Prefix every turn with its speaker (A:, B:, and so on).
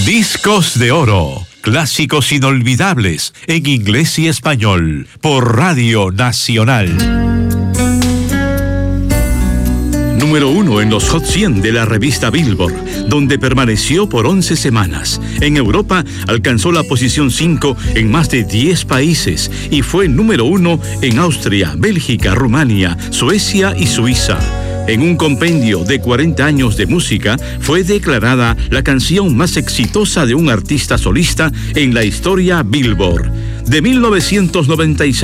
A: Discos de Oro, clásicos inolvidables en inglés y español, por Radio Nacional. Número 1 en los Hot 100 de la revista Billboard, donde permaneció por 11 semanas. En Europa alcanzó la posición 5 en más de 10 países y fue número 1 en Austria, Bélgica, Rumania, Suecia y Suiza. En un compendio de 40 años de música, fue declarada la canción más exitosa de un artista solista en la historia Billboard. De 1996